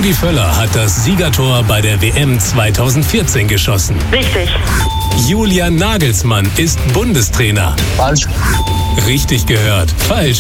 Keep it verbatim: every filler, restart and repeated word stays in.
Rudi Völler hat das Siegertor bei der W M zweitausendvierzehn geschossen. Richtig. Julian Nagelsmann ist Bundestrainer. Falsch. Richtig gehört. Falsch.